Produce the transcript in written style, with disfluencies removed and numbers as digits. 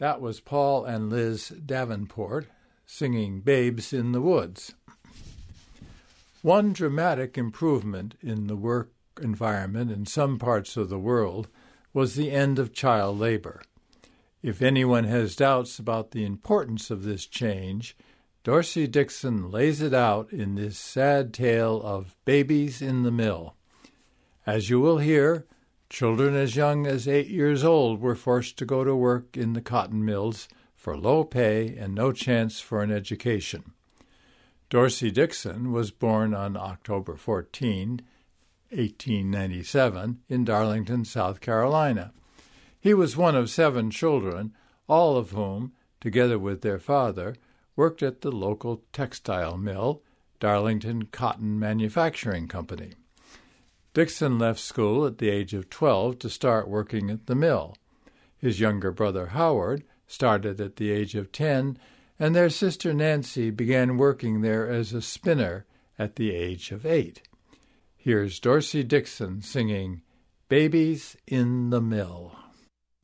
That was Paul and Liz Davenport singing Babes in the Woods. One dramatic improvement in the work environment in some parts of the world was the end of child labor. If anyone has doubts about the importance of this change, Dorsey Dixon lays it out in this sad tale of Babies in the Mill. As you will hear, children as young as 8 years old were forced to go to work in the cotton mills for low pay and no chance for an education. Dorsey Dixon was born on October 14, 1897, in Darlington, South Carolina. He was one of 7 children, all of whom, together with their father, worked at the local textile mill, Darlington Cotton Manufacturing Company. Dixon left school at the age of 12 to start working at the mill. His younger brother Howard started at the age of 10, and their sister Nancy began working there as a spinner at the age of 8. Here's Dorsey Dixon singing Babies in the Mill.